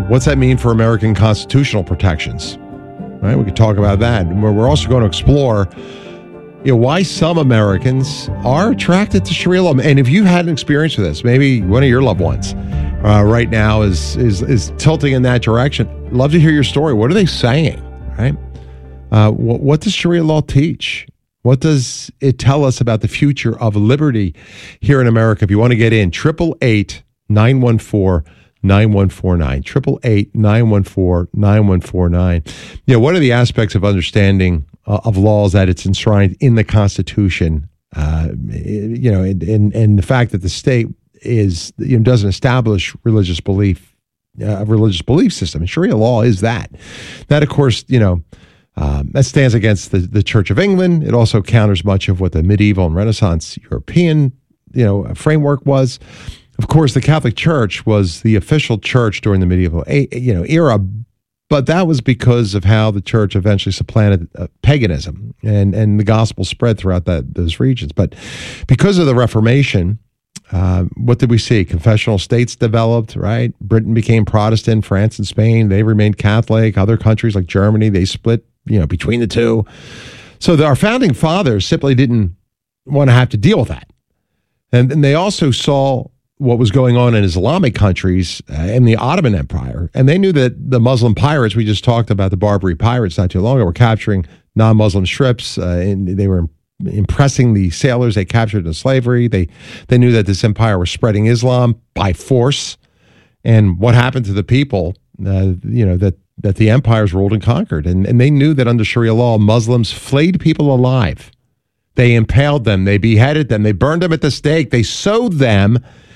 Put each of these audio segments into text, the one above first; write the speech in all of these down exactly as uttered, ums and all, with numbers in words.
what's that mean for American constitutional protections? Right? We could talk about that. We're also going to explore, you know, why some Americans are attracted to Sharia law. And if you've had an experience with this, maybe one of your loved ones uh, right now is, is is tilting in that direction. Love to hear your story. What are they saying? Right? Uh, what, what does Sharia law teach? What does it tell us about the future of liberty here in America? If you want to get in, eight eight eight, nine one four, nine one four nine, eight eight eight, nine one four, nine one four nine. You know, one of the aspects of understanding uh, of laws that it's enshrined in the Constitution, uh, you know, and, and, and the fact that the state is, you know, doesn't establish religious belief, uh, a religious belief system. And Sharia law is that. That, of course, you know, Um, that stands against the, the Church of England. It also counters much of what the medieval and Renaissance European, you know, framework was. Of course, the Catholic Church was the official church during the medieval, you know, era, but that was because of how the church eventually supplanted uh, paganism, and and the gospel spread throughout that those regions. But because of the Reformation, uh, what did we see? Confessional states developed, right? Britain became Protestant, France and Spain, they remained Catholic. Other countries like Germany, they split, you know, between the two. So the, our founding fathers simply didn't want to have to deal with that. And, and they also saw what was going on in Islamic countries uh, in the Ottoman Empire. And they knew that the Muslim pirates, we just talked about the Barbary pirates not too long ago, were capturing non-Muslim ships. Uh, and they were impressing the sailors they captured in slavery. They, they knew that this empire was spreading Islam by force. And what happened to the people, uh, you know, that that the empires ruled and conquered. And, and they knew that under Sharia law, Muslims flayed people alive. They impaled them. They beheaded them. They burned them at the stake. They sewed them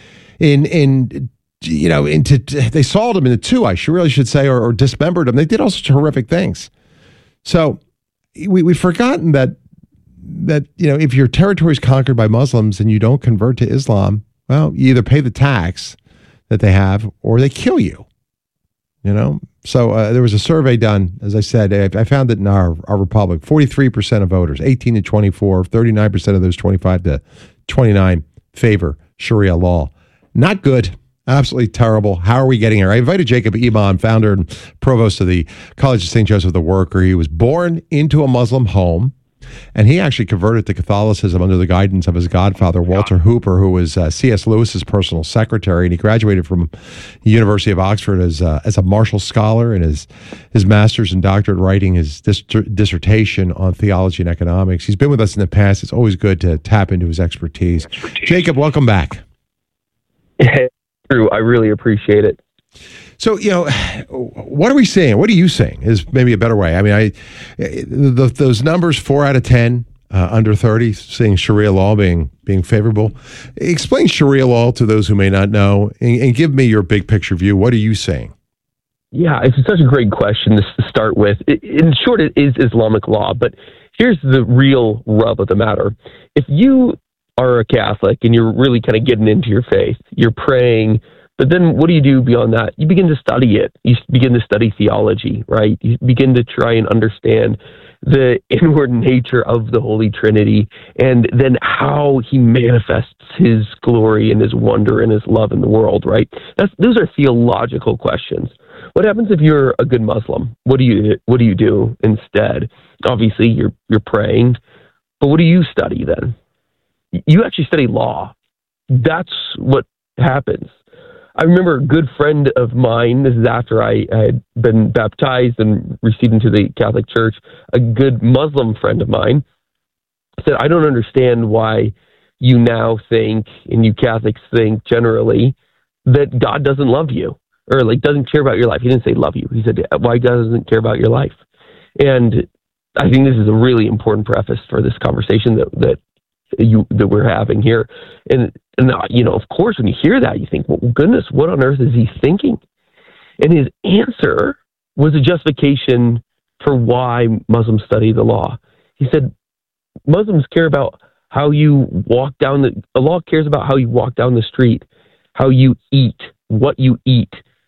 in, in you know, into, they sawed them into two, I should really should say, or, or dismembered them. They did all sorts of horrific things. So we, we've forgotten that, that, you know, if your territory is conquered by Muslims and you don't convert to Islam, well, you either pay the tax that they have or they kill you, you know? So uh, there was a survey done, as I said, I, I found it in our, our republic, forty-three percent of voters, eighteen to twenty-four, thirty-nine percent of those twenty-five to twenty-nine favor Sharia law. Not good. Absolutely terrible. How are we getting here? I invited Jacob Iman, founder and provost of the College of Saint Joseph the Worker. He was born into a Muslim home, and he actually converted to Catholicism under the guidance of his godfather, Walter Hooper, who was uh, C S Lewis's personal secretary, and he graduated from the University of Oxford as, uh, as a Marshall Scholar, and his, his master's and doctorate writing his dis- dissertation on theology and economics. He's been with us in the past. It's always good to tap into his expertise. expertise. Jacob, welcome back. Drew, I really appreciate it. So, you know, what are we seeing? What are you seeing is maybe a better way. I mean, I the, those numbers, four out of ten uh, under thirty, seeing Sharia law being being favorable. Explain Sharia law to those who may not know, and, and give me your big picture view. What are you saying? Yeah, it's such a great question to start with. In short, it is Islamic law, but here's the real rub of the matter. If you are a Catholic and you're really kind of getting into your faith, you're praying, but then what do you do beyond that? You begin to study it. You begin to study theology, right? You begin to try and understand the inward nature of the Holy Trinity, and then how he manifests his glory and his wonder and his love in the world, right? That's, those are theological questions. What happens if you're a good Muslim? What do you what do you do instead? Obviously, you're you're praying, but what do you study then? You actually study law. That's what happens. I remember a good friend of mine, this is after I, I had been baptized and received into the Catholic Church, a good Muslim friend of mine said, I don't understand why you now think, and you Catholics think generally, that God doesn't love you, or like doesn't care about your life. He didn't say love you. He said, why God doesn't care about your life? And I think this is a really important preface for this conversation that, that you that we're having here. And, and uh, you know, of course, when you hear that, you think, well, goodness, what on earth is he thinking? And his answer was a justification for why Muslims study the law. He said, Muslims care about how you walk down the, the law cares about how you walk down the street, how you eat, what you eat,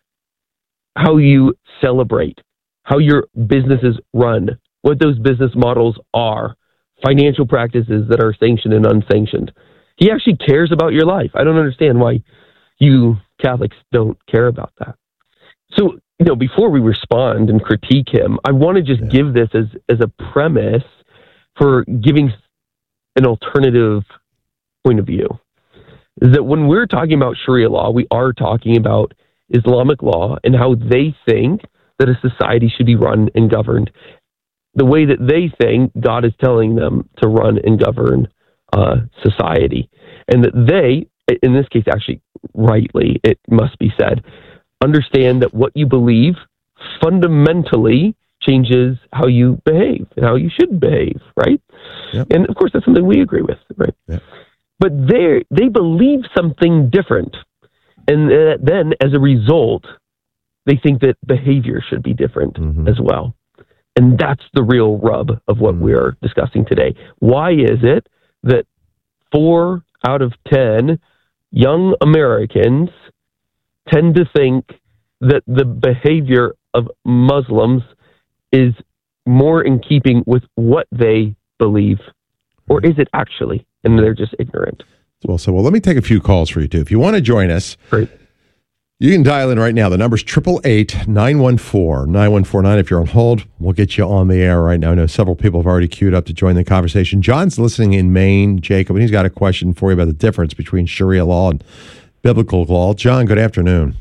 how you celebrate, how your businesses run, what those business models are, financial practices that are sanctioned and unsanctioned. He actually cares about your life. I don't understand why you Catholics don't care about that. So you know, before we respond and critique him, I want to just yeah. give this as, as a premise for giving an alternative point of view. Is that when we're talking about Sharia law, we are talking about Islamic law and how they think that a society should be run and governed the way that they think God is telling them to run and govern uh, society. And that they, in this case, actually rightly, it must be said, understand that what you believe fundamentally changes how you behave and how you should behave, right? Yep. And of course, that's something we agree with, right? Yep. But they they believe something different. And uh, then, as a result, they think that behavior should be different mm-hmm. as well. And that's the real rub of what mm-hmm. we're discussing today. Why is it that four out of ten young Americans tend to think that the behavior of Muslims is more in keeping with what they believe? Or is it actually? And they're just ignorant. Well, so well, let me take a few calls for you, too. If you want to join us, Great. You can dial in right now. The number's eight eight eight, nine one four, nine one four nine. If you're on hold, we'll get you on the air right now. I know several people have already queued up to join the conversation. John's listening in Maine, Jacob, and he's got a question for you about the difference between Sharia law and biblical law. John, good afternoon.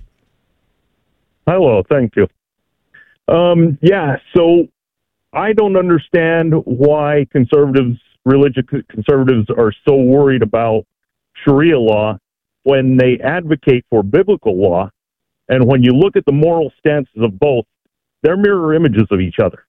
Hello, thank you. Um, yeah, so I don't understand why conservatives, religious conservatives, are so worried about Sharia law when they advocate for biblical law, and when you look at the moral stances of both, they're mirror images of each other.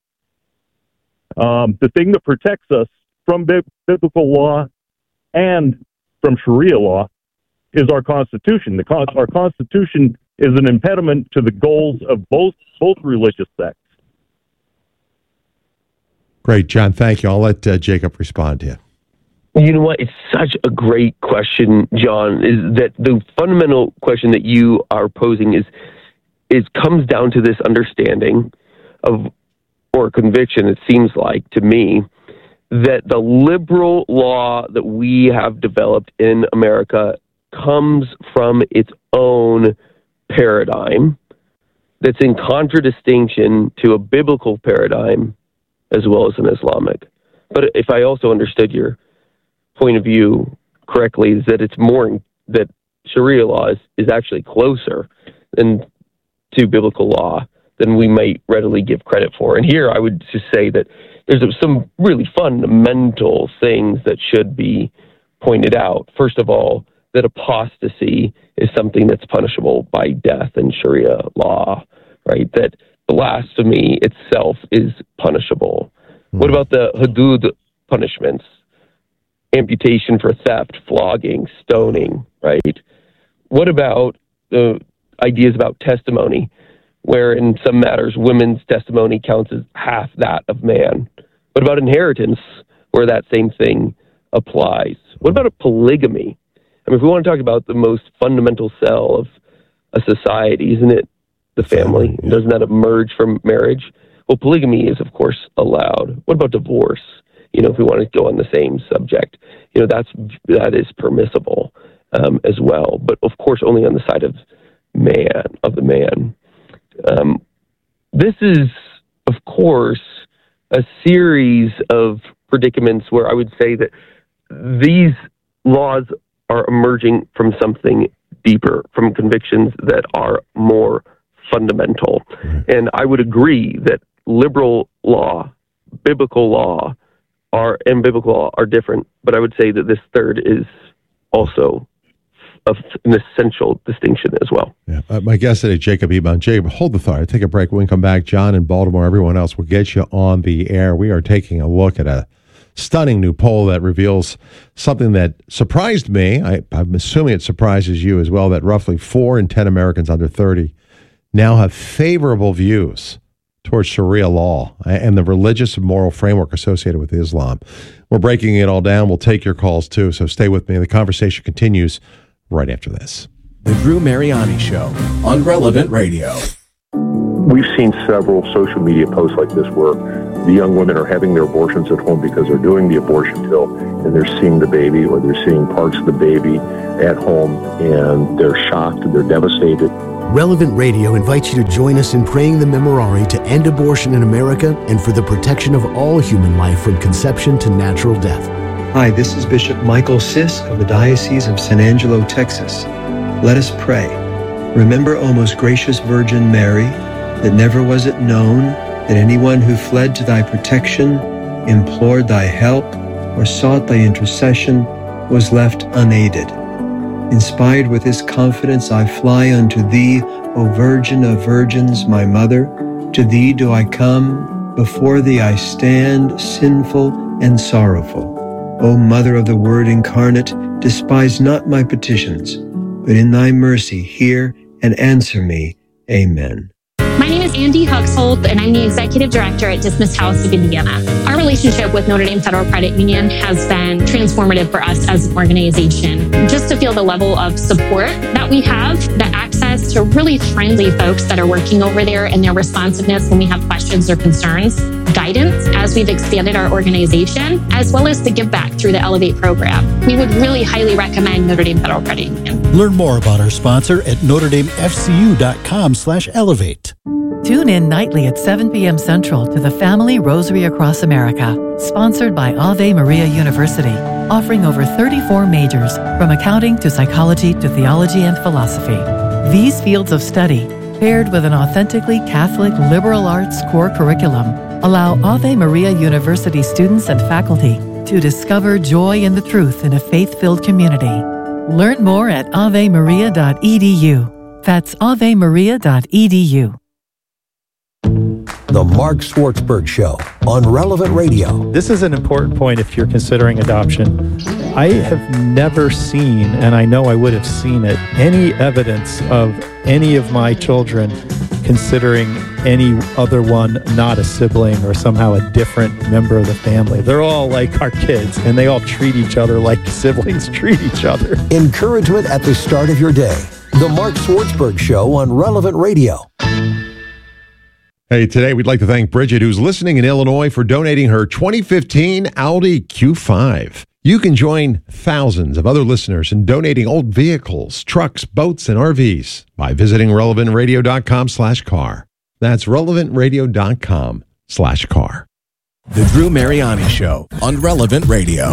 Um, the thing that protects us from bi- biblical law and from Sharia law is our Constitution. The con- our Constitution is an impediment to the goals of both both religious sects. Great, John. Thank you. I'll let uh, Jacob respond to you. You know what? It's such a great question, John, is that the fundamental question that you are posing is, is comes down to this understanding of, or conviction, it seems like to me, that the liberal law that we have developed in America comes from its own paradigm that's in contradistinction to a biblical paradigm as well as an Islamic. But if I also understood your point of view correctly, is that it's more that Sharia law is, is actually closer than to biblical law than we might readily give credit for. And here I would just say that there's some really fundamental things that should be pointed out. First of all, that apostasy is something that's punishable by death in Sharia law, right? That blasphemy itself is punishable. Mm. What about the hudud punishments? Amputation for theft, flogging, stoning, right? What about the ideas about testimony, where in some matters women's testimony counts as half that of man? What about inheritance, where that same thing applies? What about a polygamy? I mean, if we want to talk about the most fundamental cell of a society, isn't it the family? family yeah. Doesn't that emerge from marriage? Well, polygamy is, of course, allowed. What about divorce? You know, if we want to go on the same subject, you know, that's that is permissible um, as well. But of course, only on the side of man, of the man. Um, this is, of course, a series of predicaments where I would say that these laws are emerging from something deeper, from convictions that are more fundamental. And I would agree that liberal law, biblical law, are and biblical law are different, but I would say that this third is also of an essential distinction as well. Yeah, uh, my guest today, Jacob Ebon. Jacob, hold the thought. Take a break. When we come back, John in Baltimore, everyone else will get you on the air. We are taking a look at a stunning new poll that reveals something that surprised me. I, I'm assuming it surprises you as well, that roughly four in ten Americans under thirty now have favorable views towards Sharia law and the religious and moral framework associated with Islam. We're breaking it all down. We'll take your calls too, so stay with me. The conversation continues right after this. The Drew Mariani Show on Relevant Radio. We've seen several social media posts like this where the young women are having their abortions at home because they're doing the abortion pill and they're seeing the baby or they're seeing parts of the baby at home and they're shocked and they're devastated. Relevant Radio invites you to join us in praying the Memorare to end abortion in America and for the protection of all human life from conception to natural death. Hi, this is Bishop Michael Sisk of the Diocese of San Angelo, Texas. Let us pray. Remember, O most gracious Virgin Mary, that never was it known that anyone who fled to thy protection, implored thy help, or sought thy intercession was left unaided. Inspired with this confidence, I fly unto thee, O Virgin of Virgins, my Mother. To thee do I come, before thee I stand, sinful and sorrowful. O Mother of the Word incarnate, despise not my petitions, but in thy mercy hear and answer me. Amen. My name is Andy Huxhold, and I'm the Executive Director at Dismiss House of Indiana. Our relationship with Notre Dame Federal Credit Union has been transformative for us as an organization. Just to feel the level of support that we have, the access to really friendly folks that are working over there and their responsiveness when we have questions or concerns, guidance as we've expanded our organization, as well as the give back through the Elevate program. We would really highly recommend Notre Dame Federal Credit Union. Learn more about our sponsor at notre dame f c u dot com slash elevate. Tune in nightly at seven p.m. Central to the Family Rosary Across America, sponsored by Ave Maria University, offering over thirty-four majors, from accounting to psychology to theology and philosophy. These fields of study, paired with an authentically Catholic liberal arts core curriculum, allow Ave Maria University students and faculty to discover joy in the truth in a faith-filled community. Learn more at ave maria dot e d u. That's ave maria dot e d u. The Mark Swartzberg Show on Relevant Radio. This is an important point if you're considering adoption. I have never seen, and I know I would have seen it, any evidence of any of my children considering any other one not a sibling or somehow a different member of the family. They're all like our kids, and they all treat each other like siblings treat each other. Encouragement at the start of your day. The Mark Swartzberg Show on Relevant Radio. Hey, today we'd like to thank Bridget, who's listening in Illinois, for donating her twenty fifteen Audi Q five. You can join thousands of other listeners in donating old vehicles, trucks, boats, and R Vs by visiting relevant radio dot com slash car. That's relevant radio dot com slash car. The Drew Mariani Show on Relevant Radio.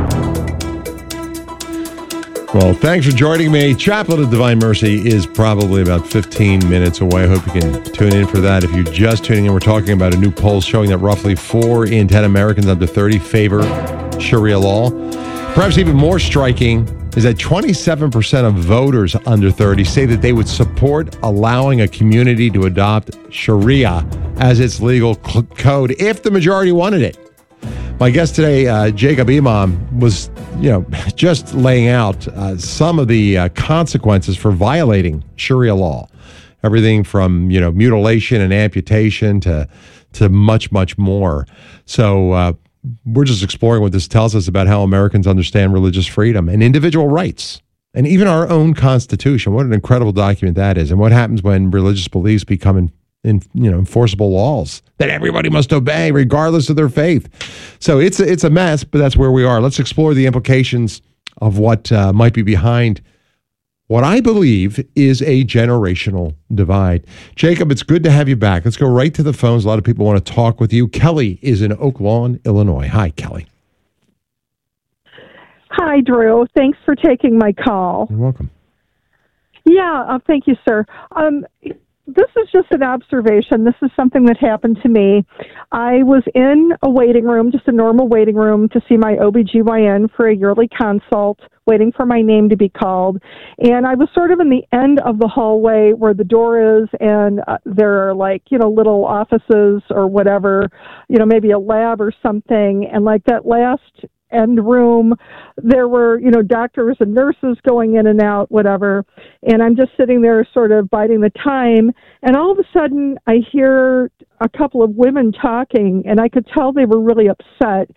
Well, thanks for joining me. Chaplet of Divine Mercy is probably about fifteen minutes away. I hope you can tune in for that. If you're just tuning in, we're talking about a new poll showing that roughly four in ten Americans under thirty favor Sharia law. Perhaps even more striking is that twenty-seven percent of voters under thirty say that they would support allowing a community to adopt Sharia as its legal cl- code if the majority wanted it. My guest today, uh, Jacob Imam, was, you know, just laying out uh, some of the uh, consequences for violating Sharia law. Everything from, you know, mutilation and amputation to to much, much more. So uh, we're just exploring what this tells us about how Americans understand religious freedom and individual rights, and even our own Constitution. What an incredible document that is, and what happens when religious beliefs become in, in you know enforceable laws that everybody must obey regardless of their faith. So it's a, it's a mess, but that's where we are. Let's explore the implications of what uh, might be behind what I believe is a generational divide. Jacob, it's good to have you back. Let's go right to the phones. A lot of people want to talk with you. Kelly is in Oak Lawn, Illinois. Hi, Kelly. Hi, Drew. Thanks for taking my call. You're welcome. Yeah, uh, thank you, sir. Um, this is just an observation. This is something that happened to me. I was in a waiting room, just a normal waiting room, to see my O B G Y N for a yearly consult, waiting for my name to be called. And I was sort of in the end of the hallway where the door is, and uh, there are like, you know, little offices or whatever, you know, maybe a lab or something. And like that last end room, there were, you know, doctors and nurses going in and out, whatever. And I'm just sitting there sort of biding the time. And all of a sudden I hear a couple of women talking, and I could tell they were really upset.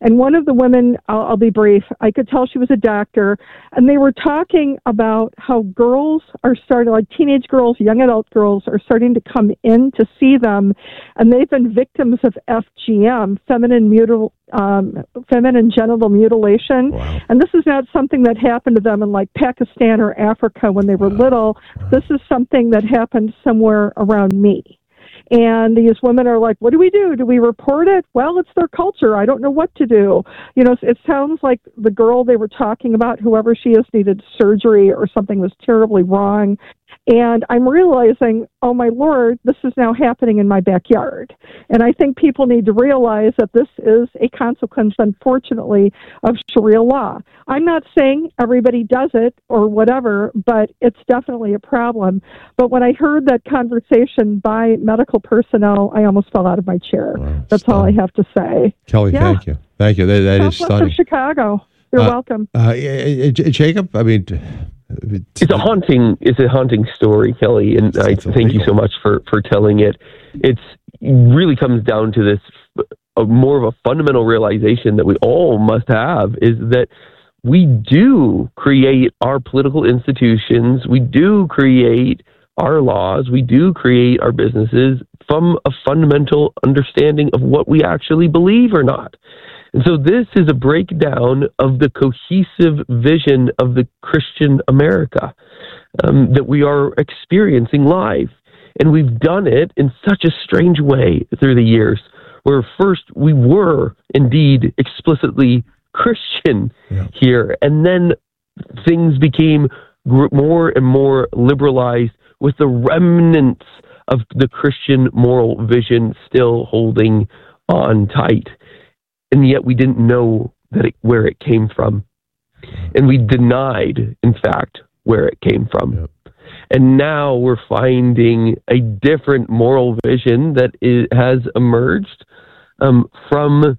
And one of the women, I'll, I'll be brief, I could tell she was a doctor, and they were talking about how girls are starting, like teenage girls, young adult girls, are starting to come in to see them, and they've been victims of F G M, feminine mutil, um, feminine genital mutilation. Wow. And this is not something that happened to them in like Pakistan or Africa when they were wow. little. Wow. This is something that happened somewhere around me. And these women are like, what do we do? Do we report it? Well, it's their culture. I don't know what to do. You know, it sounds like the girl they were talking about, whoever she is, needed surgery or something was terribly wrong. And I'm realizing, oh my Lord, this is now happening in my backyard. And I think people need to realize that this is a consequence, unfortunately, of Sharia law. I'm not saying everybody does it or whatever, but it's definitely a problem. But when I heard that conversation by medical personnel, I almost fell out of my chair. Wow, That's stunning. all I have to say. Kelly, yeah. thank you. Thank you. That, that is stunning. Of Chicago. You're uh, welcome. Uh, Jacob, I mean... It's a haunting. It's a haunting story, Kelly, and I thank you so much for, for telling it. It's it really comes down to this a, more of a fundamental realization that we all must have is that we do create our political institutions, we do create our laws, we do create our businesses from a fundamental understanding of what we actually believe or not. And so this is a breakdown of the cohesive vision of the Christian America um, that we are experiencing live. And we've done it in such a strange way through the years, where first we were indeed explicitly Christian yeah. here, and then things became gr- more and more liberalized with the remnants of the Christian moral vision still holding on tight. And yet we didn't know that it, where it came from. And we denied, in fact, where it came from. Yep. And now we're finding a different moral vision that is, has emerged um, from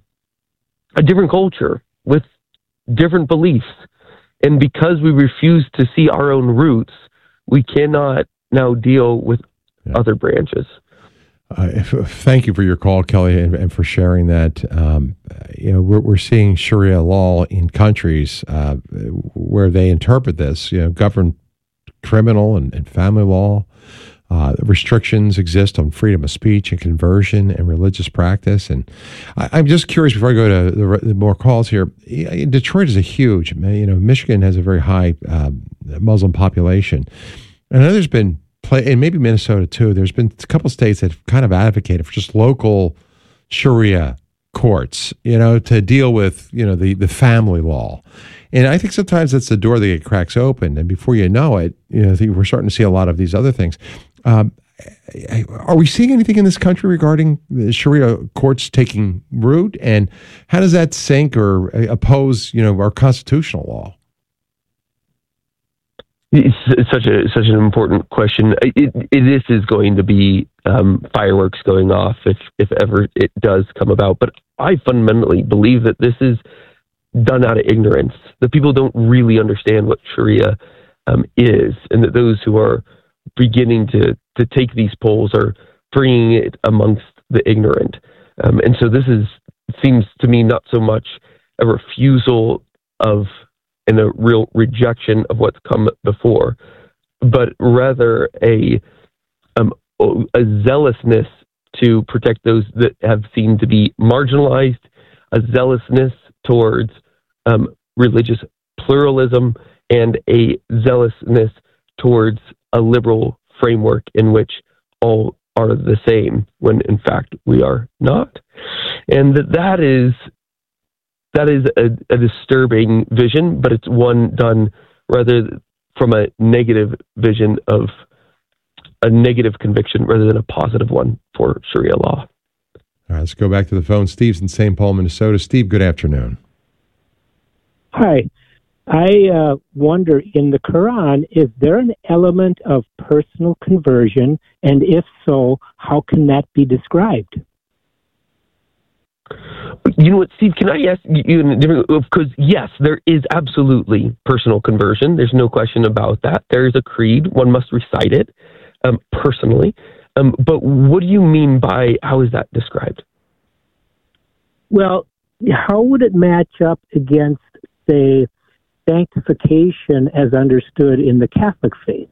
a different culture with different beliefs. And because we refuse to see our own roots, we cannot now deal with yep. other branches. Uh, if, thank you for your call, Kelly, and, and for sharing that. Um, you know, we're, we're seeing Sharia law in countries uh, where they interpret this, you know, govern criminal and, and family law. Uh, restrictions exist on freedom of speech and conversion and religious practice. And I, I'm just curious, before I go to the, the more calls here, Detroit is a huge, you know, Michigan has a very high uh, Muslim population. And I know there's been Play, and maybe Minnesota too. There's been a couple states that have kind of advocated for just local Sharia courts, you know, to deal with, you know, the, the family law. And I think sometimes that's the door that it cracks open. And before you know it, you know, we're starting to see a lot of these other things. Um, are we seeing anything in this country regarding the Sharia courts taking root? And how does that sink or oppose, you know, our constitutional law? It's such a such an important question. It, it, this is going to be um, fireworks going off if if ever it does come about. But I fundamentally believe that this is done out of ignorance. That people don't really understand what Sharia um, is, and that those who are beginning to to take these polls are bringing it amongst the ignorant. Um, and so this is seems to me not so much a refusal of and a real rejection of what's come before, but rather a um, a zealousness to protect those that have seemed to be marginalized, a zealousness towards um, religious pluralism, and a zealousness towards a liberal framework in which all are the same, when in fact we are not. And that that is That is a, a disturbing vision, but it's one done rather from a negative vision of a negative conviction rather than a positive one for Sharia law. All right, let's go back to the phone. Steve's in Saint Paul, Minnesota. Steve, good afternoon. Hi. I uh, wonder, in the Quran, is there an element of personal conversion? And if so, how can that be described? You know what, Steve, can I ask you in a different, because yes, there is absolutely personal conversion. There's no question about that. There is a creed. One must recite it um, personally. Um, but what do you mean by, how is that described? Well, how would it match up against, say, sanctification as understood in the Catholic faith?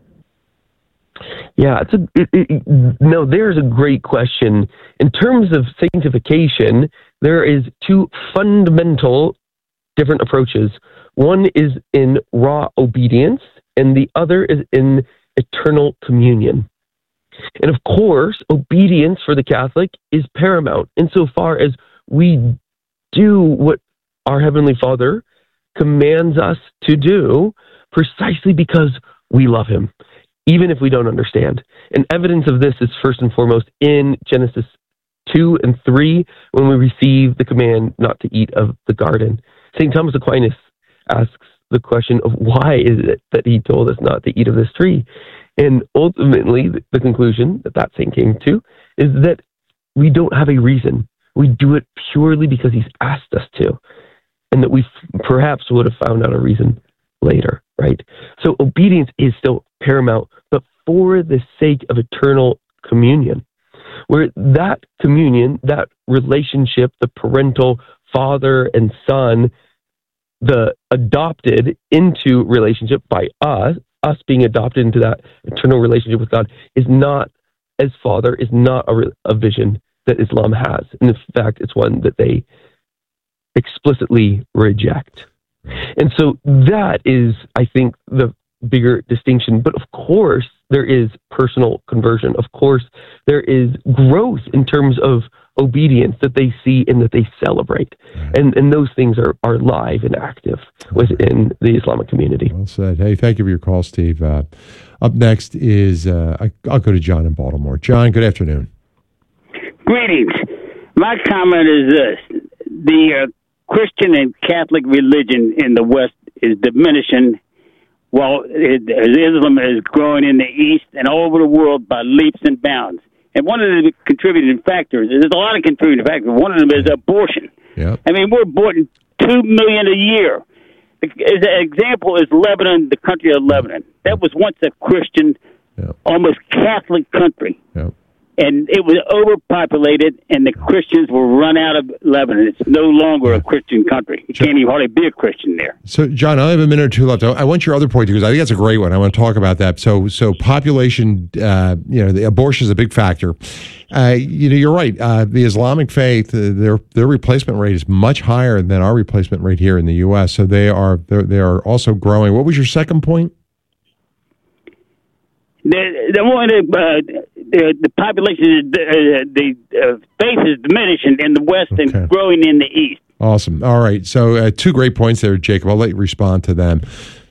Yeah, it's a, it, it, no, there's a great question. In terms of sanctification, there is two fundamental different approaches. One is in raw obedience, and the other is in eternal communion. And of course, obedience for the Catholic is paramount insofar as we do what our Heavenly Father commands us to do precisely because we love Him, even if we don't understand. And evidence of this is first and foremost in Genesis two and three, when we receive the command not to eat of the garden. Saint Thomas Aquinas asks the question of why is it that he told us not to eat of this tree? And ultimately, the conclusion that that saint came to is that we don't have a reason. We do it purely because he's asked us to, and that we f- perhaps would have found out a reason later, right? So obedience is still paramount, but for the sake of eternal communion, where that communion, that relationship, the parental father and son, the adopted into relationship by us, us being adopted into that eternal relationship with God, is not, as father, is not a, re- a vision that Islam has. And in fact, it's one that they explicitly reject. And so that is, I think, the bigger distinction. But of course, there is personal conversion. Of course, there is growth in terms of obedience that they see and that they celebrate. Right. And and those things are, are live and active within the Islamic community. Well said. Hey, thank you for your call, Steve. Uh, up next is, uh, I, I'll go to John in Baltimore. John, good afternoon. Greetings. My comment is this. The uh, Christian and Catholic religion in the West is diminishing, while it, Islam is growing in the East and all over the world by leaps and bounds. And one of the contributing factors, there's a lot of contributing factors. One of them is abortion. Yep. I mean, we're aborting two million a year. As an example is Lebanon, the country of Lebanon. That was once a Christian, yep. almost Catholic country. Yep. And it was overpopulated, and the Christians were run out of Lebanon. It's no longer a Christian country. You can't even hardly be a Christian there. So, John, I have a minute or two left. I, I want your other point, because I think that's a great one. I want to talk about that. So, so population, uh, you know, the abortion is a big factor. Uh, you know, you're right. Uh, the Islamic faith, uh, their their replacement rate is much higher than our replacement rate here in the U S. So they are they are also growing. What was your second point? The the one uh, the, the population, uh, the uh, faith is diminishing in the West okay. and growing in the East. Awesome. All right. So uh, two great points there, Jacob. I'll let you respond to them.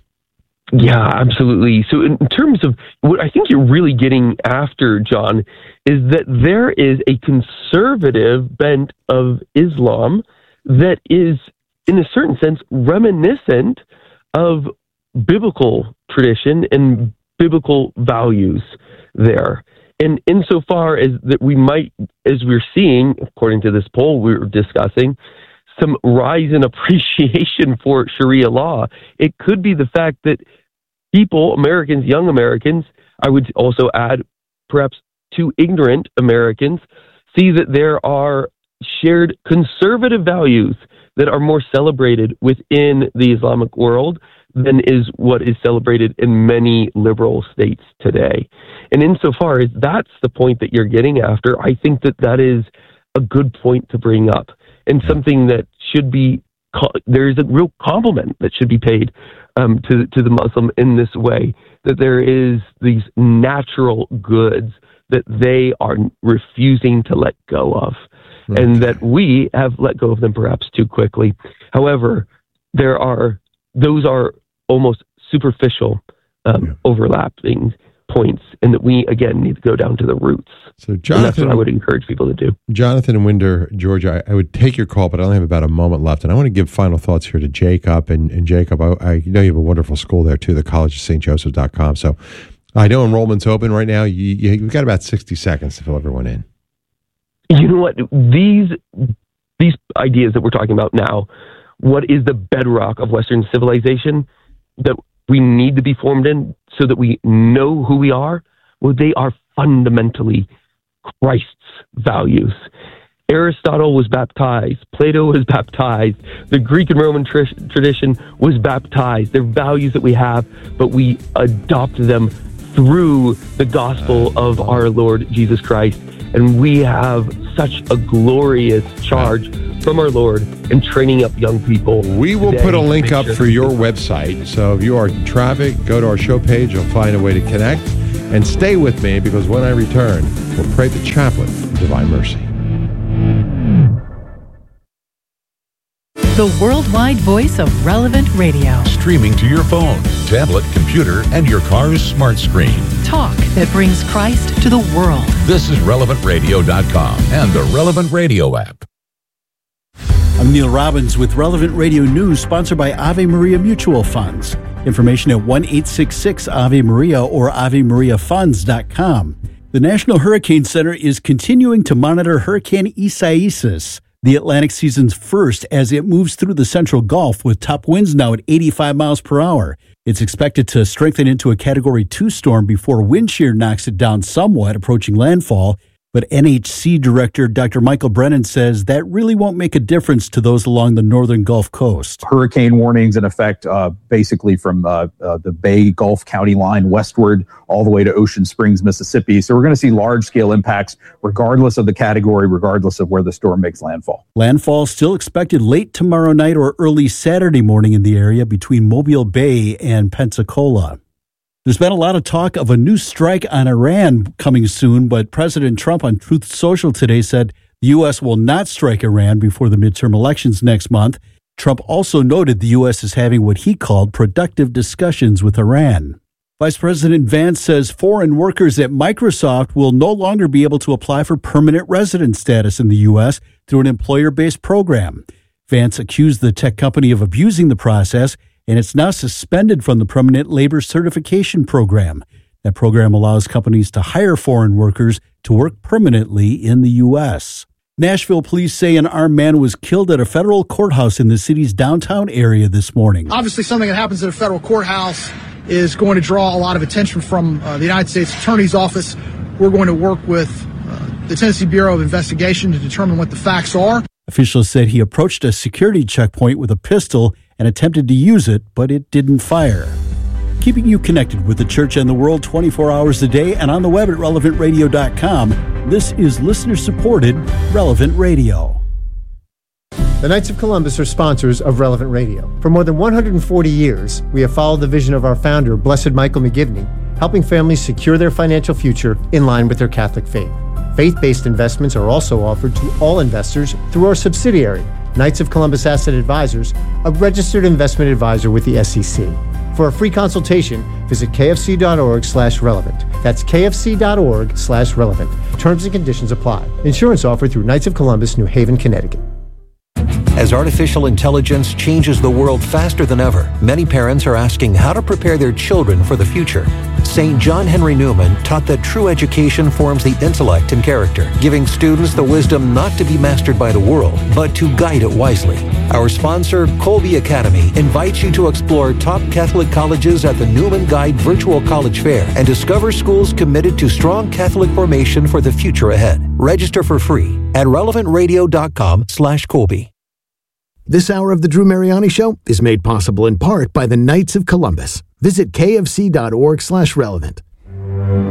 Yeah, absolutely. So in terms of what I think you're really getting after, John, is that there is a conservative bent of Islam that is, in a certain sense, reminiscent of biblical tradition and biblical values there. And insofar as that we might, as we're seeing, according to this poll we were discussing, some rise in appreciation for Sharia law, it could be the fact that people, Americans, young Americans, I would also add perhaps too ignorant Americans, see that there are shared conservative values that are more celebrated within the Islamic world than is what is celebrated in many liberal states today. And insofar as that's the point that you're getting after, I think that that is a good point to bring up, and something that should be, there is a real compliment that should be paid um, to, to the Muslim in this way, that there is these natural goods that they are refusing to let go of, right. and that we have let go of them perhaps too quickly. However, there are, those are almost superficial um, yeah. overlapping points, and that we, again, need to go down to the roots. So, Jonathan, and that's what I would encourage people to do. Jonathan in Winder, Georgia, I, I would take your call, but I only have about a moment left, and I want to give final thoughts here to Jacob. And, and Jacob, I, I know you have a wonderful school there, too, the college of st joseph dot com. So I know enrollment's open right now. You, you, you've got about sixty seconds to fill everyone in. You know what? These these ideas that we're talking about now, what is the bedrock of Western civilization that we need to be formed in so that we know who we are? Well, they are fundamentally Christ's values. Aristotle was baptized. Plato was baptized. The Greek and Roman tr- tradition was baptized. They're values that we have, but we adopt them through the gospel of our Lord Jesus Christ. And we have such a glorious charge from our Lord in training up young people. We will put a link up for your website. So if you are in traffic, go to our show page. You'll find a way to connect. And stay with me, because when I return, we'll pray the chaplain of Divine Mercy. The worldwide voice of Relevant Radio. Streaming to your phone, tablet, computer, and your car's smart screen. Talk that brings Christ to the world. This is relevant radio dot com and the Relevant Radio app. I'm Neil Robbins with Relevant Radio News, sponsored by Ave Maria Mutual Funds. Information at one eight six six Ave Maria or ave maria funds dot com. The National Hurricane Center is continuing to monitor Hurricane Isaias, the Atlantic season's first, as it moves through the Central Gulf with top winds now at eighty-five miles per hour. It's expected to strengthen into a Category two storm before wind shear knocks it down somewhat, approaching landfall. But N H C Director Doctor Michael Brennan says that really won't make a difference to those along the northern Gulf Coast. Hurricane warnings in effect uh, basically from uh, uh, the Bay Gulf County line westward all the way to Ocean Springs, Mississippi. So we're going to see large-scale impacts regardless of the category, regardless of where the storm makes landfall. Landfall still expected late tomorrow night or early Saturday morning in the area between Mobile Bay and Pensacola. There's been a lot of talk of a new strike on Iran coming soon, but President Trump on Truth Social today said the U S will not strike Iran before the midterm elections next month. Trump also noted the U S is having what he called productive discussions with Iran. Vice President Vance says foreign workers at Microsoft will no longer be able to apply for permanent resident status in the U S through an employer-based program. Vance accused the tech company of abusing the process, and it's now suspended from the Permanent Labor Certification Program. That program allows companies to hire foreign workers to work permanently in the U S. Nashville police say an armed man was killed at a federal courthouse in the city's downtown area this morning. Obviously, something that happens at a federal courthouse is going to draw a lot of attention from uh, the United States Attorney's Office. We're going to work with uh, the Tennessee Bureau of Investigation to determine what the facts are. Officials said he approached a security checkpoint with a pistol and attempted to use it, but it didn't fire. Keeping you connected with the church and the world twenty-four hours a day and on the web at relevant radio dot com, this is listener-supported Relevant Radio. The Knights of Columbus are sponsors of Relevant Radio. For more than one hundred forty years, we have followed the vision of our founder, Blessed Michael McGivney, helping families secure their financial future in line with their Catholic faith. Faith-based investments are also offered to all investors through our subsidiary, Knights of Columbus Asset Advisors, a registered investment advisor with the S E C. For a free consultation, visit kfc.org slash relevant. That's kfc.org slash relevant. Terms and conditions apply. Insurance offered through Knights of Columbus, New Haven, Connecticut. As artificial intelligence changes the world faster than ever, many parents are asking how to prepare their children for the future. Saint John Henry Newman taught that true education forms the intellect and character, giving students the wisdom not to be mastered by the world, but to guide it wisely. Our sponsor, Colby Academy, invites you to explore top Catholic colleges at the Newman Guide Virtual College Fair and discover schools committed to strong Catholic formation for the future ahead. Register for free at relevant radio dot com slash Colby. This hour of the Drew Mariani Show is made possible in part by the Knights of Columbus. Visit kfc.org slash relevant.